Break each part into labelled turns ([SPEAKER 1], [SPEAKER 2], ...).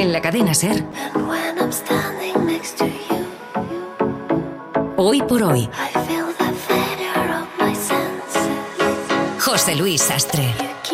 [SPEAKER 1] En la cadena SER. Hoy por hoy. José Luis Sastre.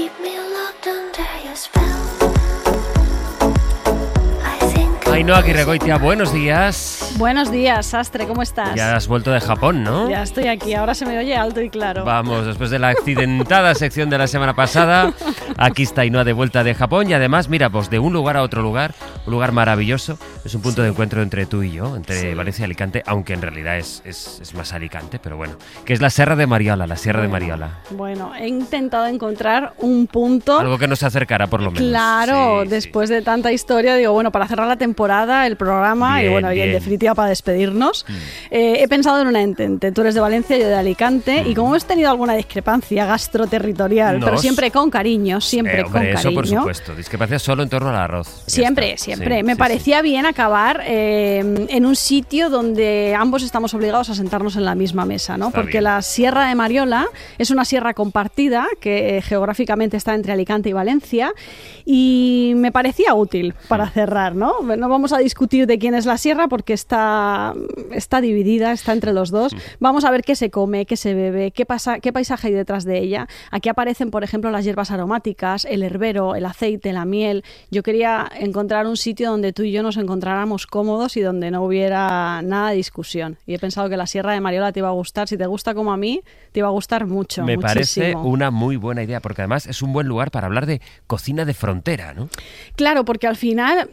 [SPEAKER 2] Ainhoa Aguirregoitia, buenos días.
[SPEAKER 3] Buenos días, Sastre, ¿cómo estás?
[SPEAKER 2] Ya has vuelto de Japón, ¿no?
[SPEAKER 3] Ya estoy aquí, ahora se me oye alto y claro.
[SPEAKER 2] Vamos, después de la accidentada sección de la semana pasada, aquí está Ainhoa de vuelta de Japón y además, mira, pues de un lugar a otro lugar, un lugar maravilloso, es un punto de encuentro entre tú y yo, entre Valencia y Alicante, aunque en realidad es más Alicante, pero bueno, que es la Sierra de Mariola, de Mariola.
[SPEAKER 3] Bueno, he intentado encontrar un punto...
[SPEAKER 2] Algo que nos acercara, por lo menos.
[SPEAKER 3] Claro, sí, después de tanta historia, digo, bueno, para cerrar la temporada, el programa, bien, y bueno, bien. Y en definitiva para despedirnos, he pensado en una entente. Tú eres de Valencia, yo de Alicante, y como hemos tenido alguna discrepancia gastroterritorial, pero siempre con cariño, siempre con cariño.
[SPEAKER 2] Eso por supuesto, discrepancia solo en torno al arroz.
[SPEAKER 3] Siempre. Sí, me parecía bien acabar en un sitio donde ambos estamos obligados a sentarnos en la misma mesa, ¿no?
[SPEAKER 2] Está
[SPEAKER 3] porque
[SPEAKER 2] bien.
[SPEAKER 3] La Sierra de Mariola es una sierra compartida que geográficamente está entre Alicante y Valencia y me parecía útil para cerrar, ¿no? No vamos a discutir de quién es la sierra porque está dividida, está entre los dos. Vamos a ver qué se come, qué se bebe, qué paisaje hay detrás de ella. Aquí aparecen, por ejemplo, las hierbas aromáticas, el herbero, el aceite, la miel. Yo quería encontrar un sitio donde tú y yo nos encontráramos cómodos y donde no hubiera nada de discusión. Y he pensado que la Sierra de Mariola te iba a gustar. Si te gusta como a mí, te iba a gustar mucho.
[SPEAKER 2] Me
[SPEAKER 3] muchísimo.
[SPEAKER 2] parece una muy buena idea, porque además es un buen lugar para hablar de cocina de frontera, ¿no?
[SPEAKER 3] Claro, porque al final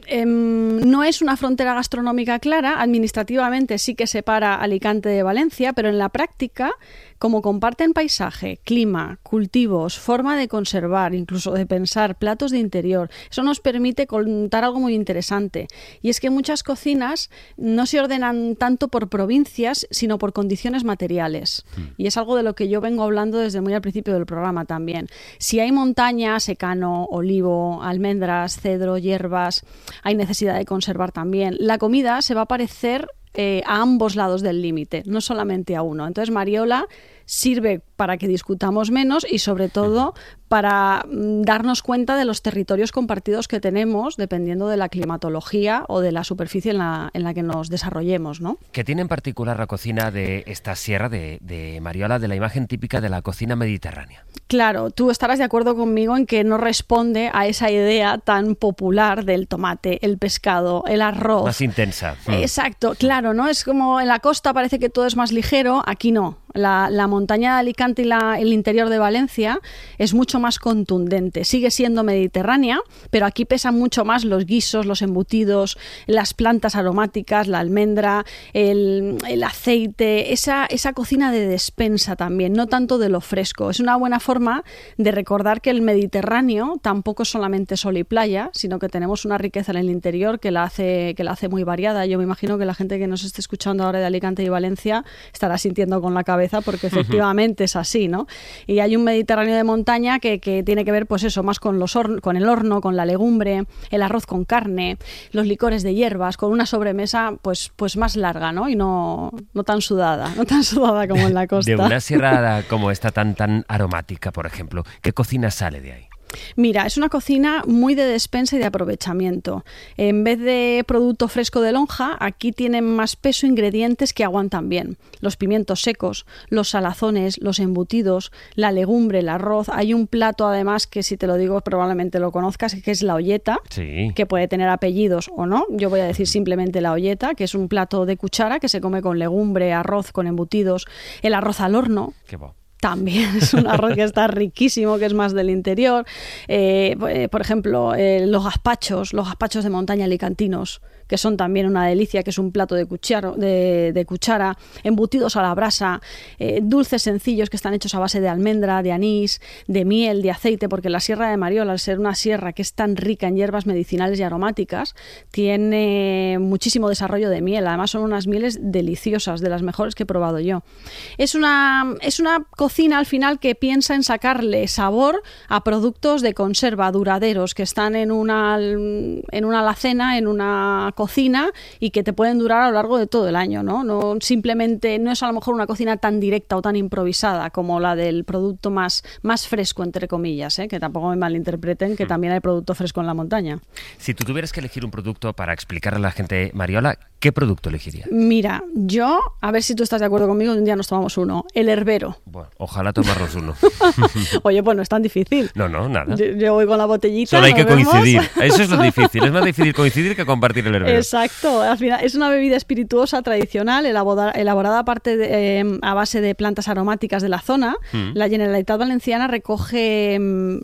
[SPEAKER 3] no es una frontera gastronómica clara. Administrativamente sí que separa Alicante de Valencia, pero en la práctica, como comparten paisaje, clima, cultivos, forma de conservar, incluso de pensar, platos de interior, eso nos permite contar algo muy interesante. Y es que muchas cocinas no se ordenan tanto por provincias, sino por condiciones materiales. Y es algo de lo que yo vengo hablando desde muy al principio del programa también. Si hay montaña, secano, olivo, almendras, cedro, hierbas, hay necesidad de conservar también. La comida se va a parecer a ambos lados del límite, no solamente a uno. Entonces, Mariola sirve para que discutamos menos y, sobre todo, para darnos cuenta de los territorios compartidos que tenemos dependiendo de la climatología o de la superficie en la que nos desarrollemos, ¿no?
[SPEAKER 2] ¿Qué tiene en particular la cocina de esta sierra de Mariola, de la imagen típica de la cocina mediterránea?
[SPEAKER 3] Claro, tú estarás de acuerdo conmigo en que no responde a esa idea tan popular del tomate, el pescado, el arroz.
[SPEAKER 2] Más intensa.
[SPEAKER 3] Exacto, claro, ¿no? Es como en la costa parece que todo es más ligero, aquí no. La montaña de Alicante y el interior de Valencia es mucho más contundente. Sigue siendo mediterránea, pero aquí pesan mucho más los guisos, los embutidos, las plantas aromáticas, la almendra, el aceite, esa cocina de despensa también, no tanto de lo fresco. Es una buena forma de recordar que el Mediterráneo tampoco es solamente sol y playa, sino que tenemos una riqueza en el interior que la hace muy variada. Yo me imagino que la gente que nos esté escuchando ahora de Alicante y Valencia estará sintiendo con la cabeza porque efectivamente es así, ¿no? Y hay un Mediterráneo de montaña que tiene que ver, pues eso, más con con el horno, con la legumbre, el arroz con carne, los licores de hierbas, con una sobremesa pues más larga, ¿no? Y no tan sudada como en la costa.
[SPEAKER 2] De una sierra como esta tan aromática, por ejemplo, ¿qué cocina sale de ahí?
[SPEAKER 3] Mira, es una cocina muy de despensa y de aprovechamiento. En vez de producto fresco de lonja, aquí tienen más peso ingredientes que aguantan bien. Los pimientos secos, los salazones, los embutidos, la legumbre, el arroz. Hay un plato además que, si te lo digo, probablemente lo conozcas, que es la olleta,
[SPEAKER 2] sí,
[SPEAKER 3] que puede tener apellidos o no. Yo voy a decir simplemente la olleta, que es un plato de cuchara que se come con legumbre, arroz, con embutidos. El arroz al horno.
[SPEAKER 2] Qué bueno.
[SPEAKER 3] También es un arroz que está riquísimo, que es más del interior. Por ejemplo, los gazpachos de montaña alicantinos, que son también una delicia, que es un plato de cuchara, embutidos a la brasa, dulces sencillos que están hechos a base de almendra, de anís, de miel, de aceite, porque la Sierra de Mariola, al ser una sierra que es tan rica en hierbas medicinales y aromáticas, tiene muchísimo desarrollo de miel. Además, son unas mieles deliciosas, de las mejores que he probado yo. Es una cocina al final que piensa en sacarle sabor a productos de conserva duraderos que están en una alacena, en una cocina y que te pueden durar a lo largo de todo el año, ¿no? No simplemente, no es a lo mejor una cocina tan directa o tan improvisada como la del producto más fresco, entre comillas, que tampoco me malinterpreten, que también hay producto fresco en la montaña.
[SPEAKER 2] Si tú tuvieras que elegir un producto para explicarle a la gente, Mariola, ¿qué producto elegirías?
[SPEAKER 3] Mira, yo, a ver si tú estás de acuerdo conmigo, un día nos tomamos uno, el herbero.
[SPEAKER 2] Bueno, ojalá tomarnos uno.
[SPEAKER 3] Oye, pues no es tan difícil.
[SPEAKER 2] No, nada.
[SPEAKER 3] Yo voy con la botellita.
[SPEAKER 2] Solo hay que coincidir. Eso es lo difícil. Es más difícil coincidir que compartir el herbero.
[SPEAKER 3] Exacto. Al final es una bebida espirituosa tradicional elaborada a base de plantas aromáticas de la zona. La Generalitat Valenciana recoge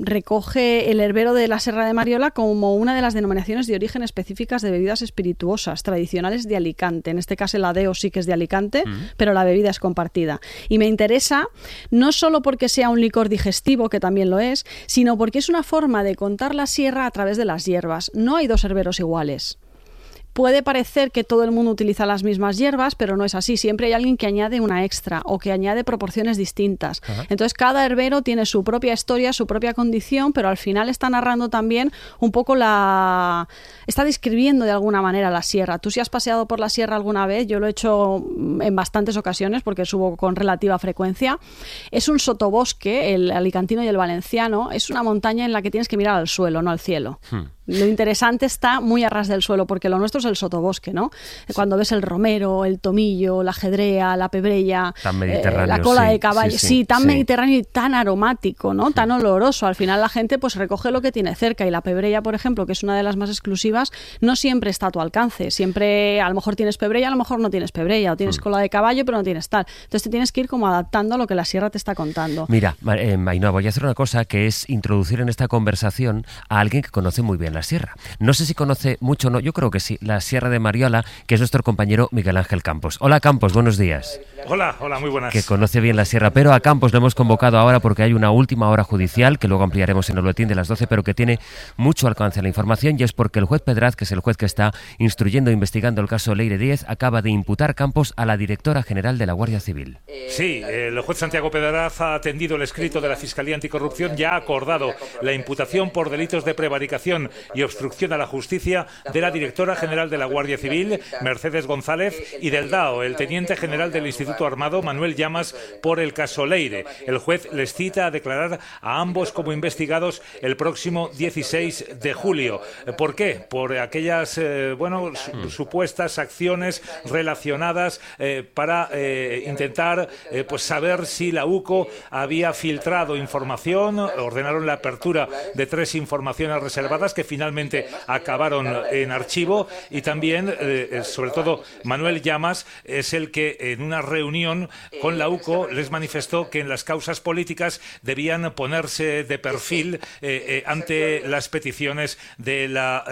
[SPEAKER 3] el herbero de la Serra de Mariola como una de las denominaciones de origen específicas de bebidas espirituosas tradicionales de Alicante. En este caso el adeo sí que es de Alicante, pero la bebida es compartida. Y me interesa no solo porque sea un licor digestivo, que también lo es, sino porque es una forma de contar la sierra a través de las hierbas. No hay dos herberos iguales. Puede parecer que todo el mundo utiliza las mismas hierbas, pero no es así. Siempre hay alguien que añade una extra o que añade proporciones distintas. Ajá. Entonces, cada herbero tiene su propia historia, su propia condición, pero al final está narrando también un poco está describiendo de alguna manera la sierra. Tú si has paseado por la sierra alguna vez, yo lo he hecho en bastantes ocasiones porque subo con relativa frecuencia. Es un sotobosque, el alicantino y el valenciano. Es una montaña en la que tienes que mirar al suelo, no al cielo. Lo interesante está muy a ras del suelo, porque lo nuestro es el sotobosque, ¿no? Cuando ves el romero, el tomillo, la jedrea, la pebrella, la cola de caballo, tan mediterráneo y tan aromático, ¿no? Tan oloroso. Al final la gente pues recoge lo que tiene cerca, y la pebrella, por ejemplo, que es una de las más exclusivas, no siempre está a tu alcance. Siempre, a lo mejor tienes pebrella, a lo mejor no tienes pebrella, o tienes cola de caballo, pero no tienes tal. Entonces te tienes que ir como adaptando a lo que la sierra te está contando.
[SPEAKER 2] Mira, Ainhoa, voy a hacer una cosa, que es introducir en esta conversación a alguien que conoce muy bien la sierra. No sé si conoce mucho o no, yo creo que sí, la Sierra de Mariola, que es nuestro compañero Miguel Ángel Campos. Hola Campos, buenos días.
[SPEAKER 4] Hola, muy buenas.
[SPEAKER 2] Que conoce bien la sierra, pero a Campos lo hemos convocado ahora porque hay una última hora judicial, que luego ampliaremos en el boletín de las 12, pero que tiene mucho alcance a la información, y es porque el juez Pedraz, que es el juez que está instruyendo e investigando el caso Leire Díez, acaba de imputar Campos a la directora general de la Guardia Civil.
[SPEAKER 4] Sí, el juez Santiago Pedraz ha atendido el escrito de la Fiscalía Anticorrupción y ha acordado la imputación por delitos de prevaricación y obstrucción a la justicia de la directora general de la Guardia Civil, Mercedes González, y del DAO, el teniente general del Instituto Armado, Manuel Llamas, por el caso Leire. El juez les cita a declarar a ambos como investigados el próximo 16 de julio. ¿Por qué? Por aquellas supuestas acciones relacionadas para intentar saber si la UCO había filtrado información. Ordenaron la apertura de 3 informaciones reservadas que finalmente acabaron en archivo, y también, sobre todo, Manuel Llamas es el que en una reunión con la UCO les manifestó que en las causas políticas debían ponerse de perfil ante las peticiones de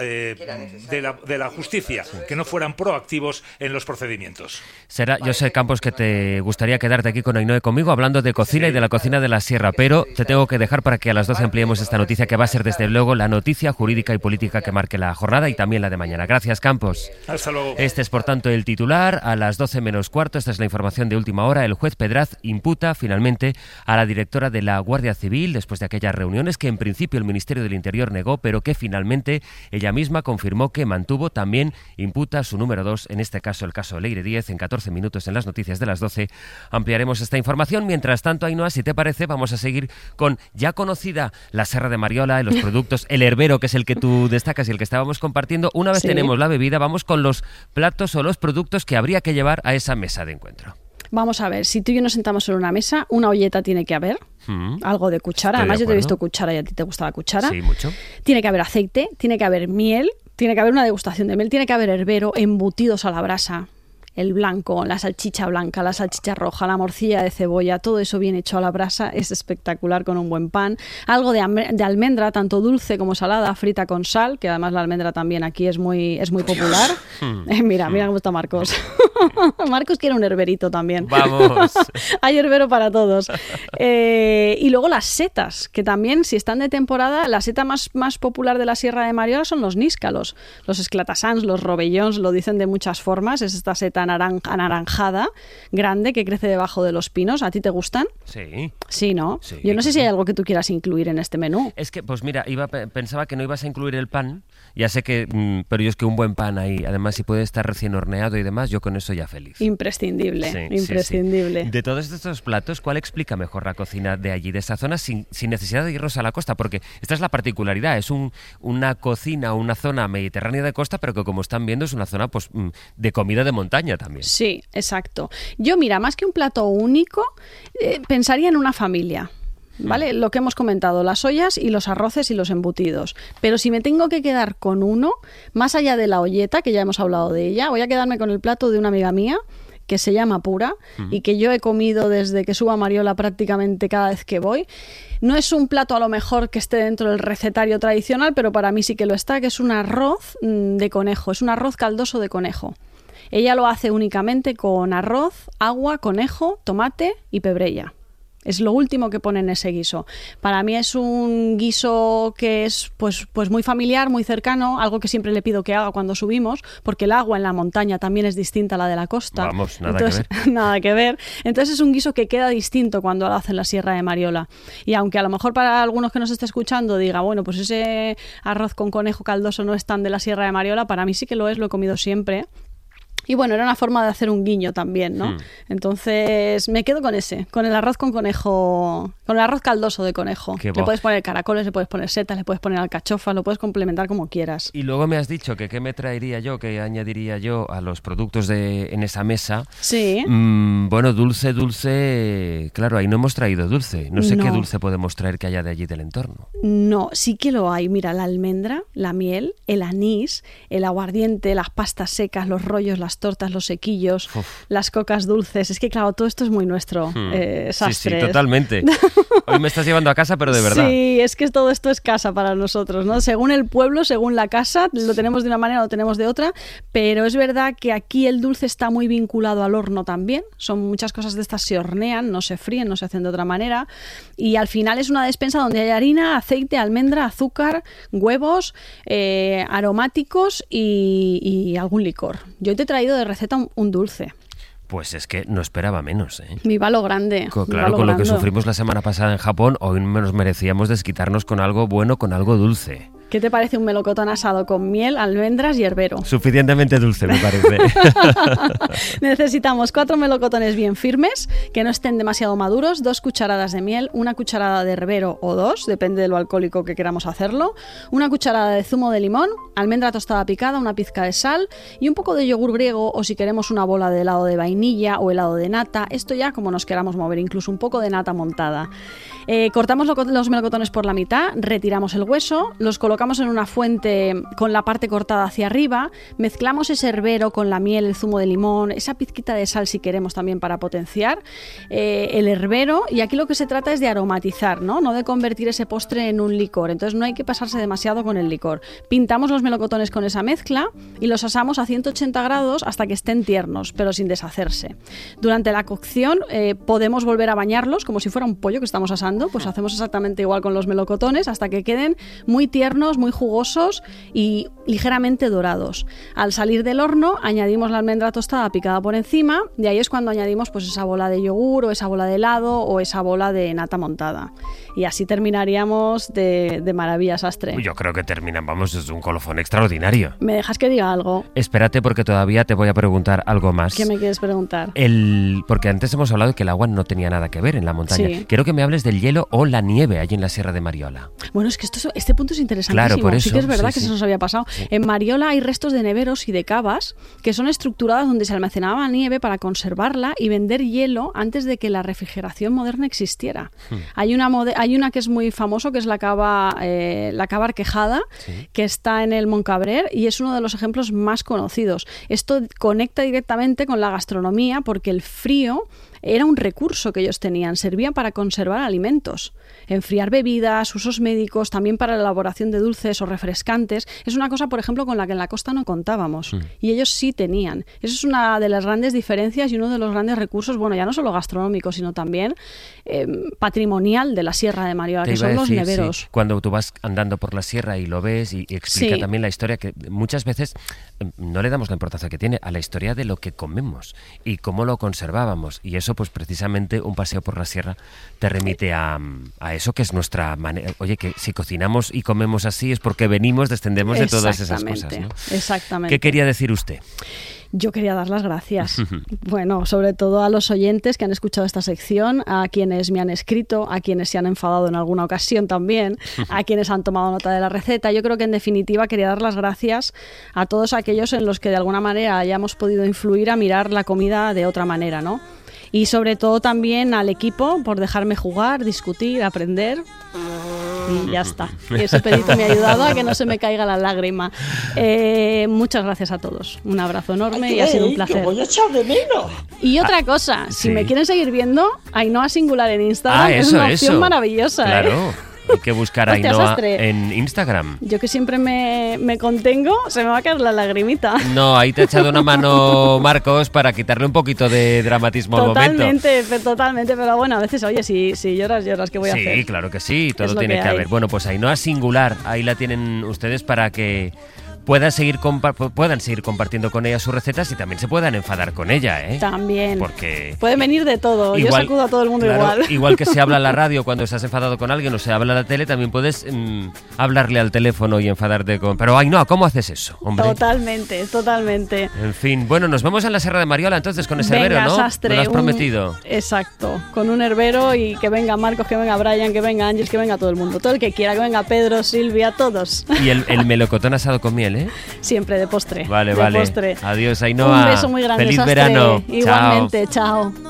[SPEAKER 4] la justicia, que no fueran proactivos en los procedimientos.
[SPEAKER 2] Yo sé, Campos, que te gustaría quedarte aquí con Ainhoa y conmigo hablando de cocina y de la cocina de la sierra, pero te tengo que dejar para que a las 12 ampliemos esta noticia, que va a ser desde luego la noticia jurídica y política que marque la jornada y también la de mañana. Gracias, Campos.
[SPEAKER 4] Hasta luego.
[SPEAKER 2] Este es, por tanto, el titular. A las 12 menos cuarto, esta es la información de última hora. El juez Pedraz imputa finalmente a la directora de la Guardia Civil después de aquellas reuniones que en principio el Ministerio del Interior negó, pero que finalmente ella misma confirmó que mantuvo. También imputa a su número 2, en este caso el caso Leire Díez. En 14 minutos en las noticias de las 12 ampliaremos esta información. Mientras tanto, Ainhoa, si te parece, vamos a seguir con ya conocida la Serra de Mariola, los productos, el herbero, que es el que tú destacas y el que estábamos compartiendo. Una vez tenemos la bebida, vamos con los platos o los productos que habría que llevar a esa mesa de encuentro.
[SPEAKER 3] Vamos a ver, si tú y yo nos sentamos en una mesa, una olleta tiene que haber, algo de cuchara. Además, yo te he visto cuchara y a ti te gusta la cuchara.
[SPEAKER 2] Sí, mucho.
[SPEAKER 3] Tiene que haber aceite, tiene que haber miel, tiene que haber una degustación de miel, tiene que haber herbero, embutidos a la brasa, el blanco, la salchicha blanca, la salchicha roja, la morcilla de cebolla, todo eso bien hecho a la brasa, es espectacular con un buen pan. Algo de almendra, tanto dulce como salada, frita con sal, que además la almendra también aquí es muy popular. Mira cómo está Marcos. Marcos quiere un herberito también.
[SPEAKER 2] Vamos.
[SPEAKER 3] Hay herbero para todos. Y luego las setas, que también, si están de temporada, la seta más popular de la Sierra de Mariola son los níscalos. Los esclatasans, los robellons, lo dicen de muchas formas. Es esta seta anaranjada, grande, que crece debajo de los pinos. ¿A ti te gustan?
[SPEAKER 2] Sí.
[SPEAKER 3] Sí, ¿no?
[SPEAKER 2] Sí,
[SPEAKER 3] Yo no sé si hay algo que tú quieras incluir en este menú.
[SPEAKER 2] Es que, pues mira, pensaba que no ibas a incluir el pan. Ya sé que, pero yo es que un buen pan ahí, además si puede estar recién horneado y demás, yo con eso ya feliz.
[SPEAKER 3] Imprescindible,
[SPEAKER 2] Sí,
[SPEAKER 3] imprescindible.
[SPEAKER 2] sí. De todos estos platos, ¿cuál explica mejor la cocina de allí, de esa zona, sin necesidad de irnos a la costa? Porque esta es la particularidad, es una cocina, una zona mediterránea de costa, pero que como están viendo es una zona pues de comida de montaña también.
[SPEAKER 3] Sí, exacto. Yo, mira, más que un plato único, pensaría en una familia. ¿Vale? Lo que hemos comentado, las ollas y los arroces y los embutidos. Pero si me tengo que quedar con uno, más allá de la olleta, que ya hemos hablado de ella, voy a quedarme con el plato de una amiga mía que se llama Pura y que yo he comido desde que subo a Mariola prácticamente cada vez que voy. No es un plato a lo mejor que esté dentro del recetario tradicional, pero para mí sí que lo está, que es un arroz de conejo, es un arroz caldoso de conejo. Ella lo hace únicamente con arroz, agua, conejo, tomate y pebrella. Es lo último que pone en ese guiso. Para mí es un guiso que es pues muy familiar, muy cercano, algo que siempre le pido que haga cuando subimos, porque el agua en la montaña también es distinta a la de la costa.
[SPEAKER 2] Vamos, nada
[SPEAKER 3] Entonces,
[SPEAKER 2] que ver.
[SPEAKER 3] Nada que ver. Entonces es un guiso que queda distinto cuando lo hace en la Sierra de Mariola. Y aunque a lo mejor para algunos que nos esté escuchando diga, bueno, pues ese arroz con conejo caldoso no es tan de la Sierra de Mariola, para mí sí que lo es, lo he comido siempre. Y bueno, era una forma de hacer un guiño también, ¿no? Entonces me quedo con ese, con el arroz con conejo, con el arroz caldoso de conejo. Le puedes poner caracoles, le puedes poner setas, le puedes poner alcachofas, lo puedes complementar como quieras.
[SPEAKER 2] Y luego me has dicho que qué me traería yo, qué añadiría yo a los productos en esa mesa.
[SPEAKER 3] Sí.
[SPEAKER 2] Bueno, dulce, claro, ahí no hemos traído dulce. No sé qué dulce podemos traer que haya de allí del entorno.
[SPEAKER 3] No, sí que lo hay. Mira, la almendra, la miel, el anís, el aguardiente, las pastas secas, los rollos, las tortas, los sequillos, las cocas dulces. Es que claro, todo esto es muy nuestro, Sastres.
[SPEAKER 2] Sí, totalmente. Hoy me estás llevando a casa, pero de verdad.
[SPEAKER 3] Sí, es que todo esto es casa para nosotros, ¿no? Según el pueblo, según la casa, lo tenemos de una manera, lo tenemos de otra, pero es verdad que aquí el dulce está muy vinculado al horno también. Son muchas cosas de estas se hornean, no se fríen, no se hacen de otra manera, y al final es una despensa donde hay harina, aceite, almendra, azúcar, huevos, aromáticos y algún licor. Yo te he traído de receta un dulce.
[SPEAKER 2] Pues es que no esperaba menos, ¿eh?
[SPEAKER 3] Viva lo grande.
[SPEAKER 2] Claro, con lo que sufrimos la semana pasada en Japón, hoy nos merecíamos desquitarnos con algo bueno, con algo dulce.
[SPEAKER 3] ¿Qué te parece un melocotón asado con miel, almendras y herbero?
[SPEAKER 2] Suficientemente dulce, me parece.
[SPEAKER 3] Necesitamos 4 melocotones bien firmes, que no estén demasiado maduros, 2 cucharadas de miel, 1 cucharada de herbero o 2, depende de lo alcohólico que queramos hacerlo, 1 cucharada de zumo de limón, almendra tostada picada, una pizca de sal y un poco de yogur griego, o si queremos una bola de helado de vainilla o helado de nata, esto ya como nos queramos mover, incluso un poco de nata montada. Cortamos los melocotones por la mitad, retiramos el hueso, los colocamos en una fuente con la parte cortada hacia arriba, mezclamos ese herbero con la miel, el zumo de limón, esa pizquita de sal si queremos también para potenciar el herbero, y aquí lo que se trata es de aromatizar, no de convertir ese postre en un licor, entonces no hay que pasarse demasiado con el licor. Pintamos los melocotones con esa mezcla y los asamos a 180 grados hasta que estén tiernos, pero sin deshacerse. Durante la cocción podemos volver a bañarlos como si fuera un pollo que estamos asando, pues hacemos exactamente igual con los melocotones hasta que queden muy tiernos, muy jugosos y ligeramente dorados. Al salir del horno añadimos la almendra tostada picada por encima, y ahí es cuando añadimos pues esa bola de yogur o esa bola de helado o esa bola de nata montada. Y así terminaríamos de maravilla, Sastre.
[SPEAKER 2] Yo creo que vamos, es un colofón extraordinario.
[SPEAKER 3] ¿Me dejas que diga algo?
[SPEAKER 2] Espérate, porque todavía te voy a preguntar algo más.
[SPEAKER 3] ¿Qué me quieres preguntar?
[SPEAKER 2] Porque antes hemos hablado de que el agua no tenía nada que ver en la montaña.
[SPEAKER 3] Sí.
[SPEAKER 2] Quiero que me hables del hielo o la nieve allí en la Sierra de Mariola.
[SPEAKER 3] Bueno, es que este punto es interesantísimo.
[SPEAKER 2] Claro, por eso,
[SPEAKER 3] sí que es verdad
[SPEAKER 2] sí,
[SPEAKER 3] que se nos había pasado. Sí. En Mariola hay restos de neveros y de cavas que son estructuradas donde se almacenaba nieve para conservarla y vender hielo antes de que la refrigeración moderna existiera. Hay una que es muy famoso, que es la cava Arquejada, sí, que está en el Montcabrer y es uno de los ejemplos más conocidos. Esto conecta directamente con la gastronomía porque el frío era un recurso que ellos tenían, servían para conservar alimentos, enfriar bebidas, usos médicos, también para la elaboración de dulces o refrescantes. Es una cosa, por ejemplo, con la que en la costa no contábamos, y ellos sí tenían. Eso es una de las grandes diferencias y uno de los grandes recursos, bueno, ya no solo gastronómico, sino también patrimonial de la Sierra de Mariola, que son los neveros.
[SPEAKER 2] Sí. Cuando tú vas andando por la sierra y lo ves y explica también la historia, que muchas veces no le damos la importancia que tiene a la historia de lo que comemos y cómo lo conservábamos, y eso pues precisamente un paseo por la sierra te remite a eso, que es nuestra manera. Oye, que si cocinamos y comemos así es porque descendemos de todas esas cosas, ¿no?
[SPEAKER 3] Exactamente.
[SPEAKER 2] ¿Qué quería decir usted?
[SPEAKER 3] Yo quería dar las gracias, bueno, sobre todo a los oyentes que han escuchado esta sección, a quienes me han escrito, a quienes se han enfadado en alguna ocasión también, a quienes han tomado nota de la receta. Yo creo que en definitiva quería dar las gracias a todos aquellos en los que de alguna manera hayamos podido influir a mirar la comida de otra manera, ¿no? Y sobre todo también al equipo por dejarme jugar, discutir, aprender. Y ya está. Y ese pedito me ha ayudado a que no se me caiga la lágrima. Muchas gracias a todos. Un abrazo enorme y ha sido un placer.
[SPEAKER 5] Voy a echar de menos.
[SPEAKER 3] Y otra cosa, si me quieren seguir viendo, Ainhoa Singular en Instagram es una opción maravillosa.
[SPEAKER 2] Claro. Hay que buscar a Ainhoa en Instagram.
[SPEAKER 3] Yo que siempre me contengo, se me va a caer la lagrimita.
[SPEAKER 2] No, ahí te ha echado una mano Marcos para quitarle un poquito de dramatismo al momento.
[SPEAKER 3] Totalmente, pero bueno, a veces, oye, si lloras, ¿qué voy a hacer?
[SPEAKER 2] Sí, claro que sí, todo tiene que haber. Bueno, pues Ainhoa Singular, ahí la tienen ustedes para que puedan seguir compartiendo con ella sus recetas y también se puedan enfadar con ella, ¿eh?
[SPEAKER 3] También.
[SPEAKER 2] Porque
[SPEAKER 3] puede venir de todo. Yo sacudo a todo el mundo igual.
[SPEAKER 2] Igual que se habla en la radio cuando estás enfadado con alguien o se habla en la tele, también puedes hablarle al teléfono y enfadarte con... Pero Ainhoa, ¿cómo haces eso, hombre?
[SPEAKER 3] Totalmente. En
[SPEAKER 2] fin, bueno, nos vemos en la Sierra de Mariola entonces con ese herbero, ¿no?
[SPEAKER 3] Sastre,
[SPEAKER 2] me lo has prometido.
[SPEAKER 3] Exacto, con un herbero y que venga Marcos, que venga Brian, que venga Ángeles, que venga todo el mundo. Todo el que quiera, que venga Pedro, Silvia, todos.
[SPEAKER 2] Y el melocotón asado con miel, ¿eh?
[SPEAKER 3] Siempre de postre.
[SPEAKER 2] Vale.
[SPEAKER 3] Postre.
[SPEAKER 2] Adiós, Ainhoa.
[SPEAKER 3] Un beso muy grande,
[SPEAKER 2] Feliz
[SPEAKER 3] Sastre.
[SPEAKER 2] verano.
[SPEAKER 3] Igualmente, chao.